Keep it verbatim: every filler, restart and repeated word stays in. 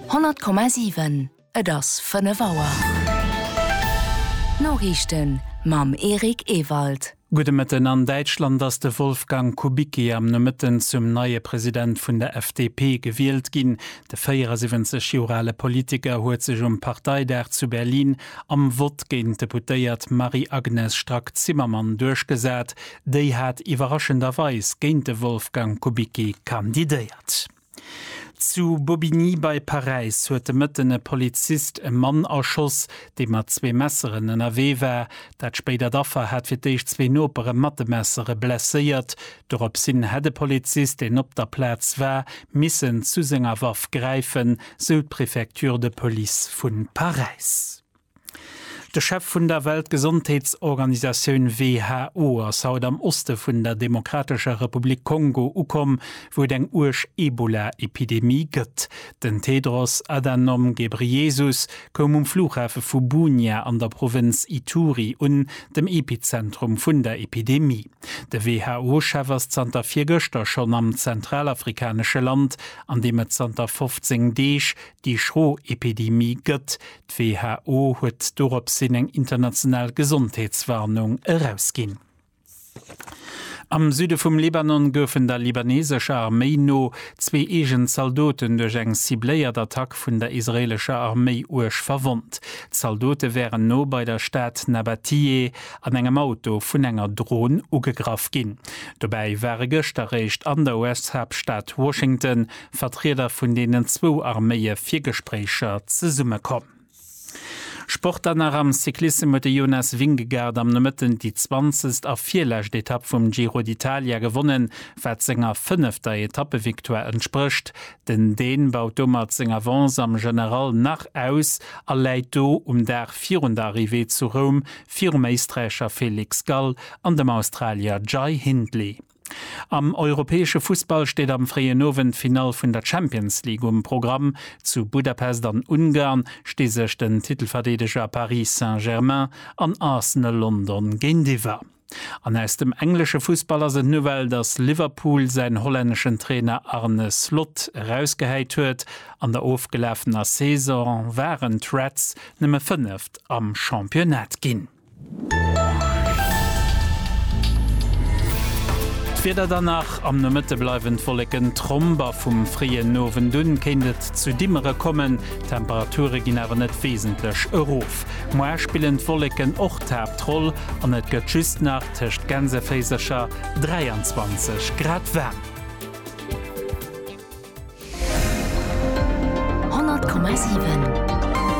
hundert Komma sieben et ass fënne Waer. Norrichten mam Erik Ewald. Gute Mitten an Deutschland, dass der Wolfgang Kubicki am Mitten zum neue Präsident von der F D P gewählt gin. Der vierundsiebzig Jahre Politiker huet sich um Parteidach zu Berlin am Vot gegen deputiert Marie-Agnes Strack-Zimmermann durchgesät. Die hat überraschenderweise gegen den Wolfgang Kubicki kandidiert. Zu Bobigny bei Paris huet de mëtten e Polizist e Mann erschoss, de mat zwee Messeren en erwee wär. Dat spéider daffer hat fir deich zwee nopere Mattemessere blesséiert. Dorop sinn het de Polizist den op der Plätz wär, missen zu senger Waff greifen, so d'Präfektur de Police vun Paris. Der Chef vun der Weltgesundheitsorganisation W H O aus haut am Oste vun der Demokratischer Republik Kongo ukom, wo deng ursch Ebola-Epidemie gëtt. Den Tedros Adhanom Ghebreyesus kom um Flughafen vu Bunia an der Provinz Ituri un dem Epizentrum vun der Epidemie. Der W H O-Chef ass zanter vier Göster schon am zentralafrikanische Land, an dem et zanter fünfzehn Deeg die Schro-Epidemie gëtt. D W H O huet dorop eng international Gesundheitswarnung herausgin. Am Süde vom Libanon goufen der libanesische Armee no zwei egent Soldaten durch eng cibléiert Attack vun der israelischer Armee ursch verwundt. Soldaten wären no bei der Stadt Nabatie an engem Auto vun enger Drohn ugegraf gin. Dabei wäre gëchterrecht an der U S-Hauptstadt Washington Vertreter vun denen zwo Armeeie vier Gesprächer ze Summe kommen. Sportler am Cyclisme mit Jonas Vingegaard am Nëmmetten die zwanzigste a vierlächt Etappe vom Giro d'Italia gewonnen, wat senger fünfter Etappeviktoire entspricht, denn den baut Thomas senger Avance am General nach aus, a leiit do um der vierhundert Arrivé zu Rom, vier Meisträcher Felix Gall an dem Australier Jai Hindley. Am europäische Fußball steht am freien Final vun der Champions League um Programm. Zu Budapest an Ungarn steht sich den Titelverteidiger Paris Saint-Germain an Arsenal London gegen die war. An aus dem englische Fußballer sind Nouvelle, dass Liverpool seinen holländischen Trainer Arne Slot herausgeheit huet. An der aufgelaufener Saison waren Reds nimmer fünf am Championat gin. Wieder danach am der Mitte bleiben volleken Tromba vom freien Noven Dünn kennet zu dimmere kommen, Temperature gin aber net wesentlich erof. Moer spielen volleken Ochtabtroll an net getschüst nach techt Gänsefäsescher dreiundzwanzig Grad wärm. hundert Komma sieben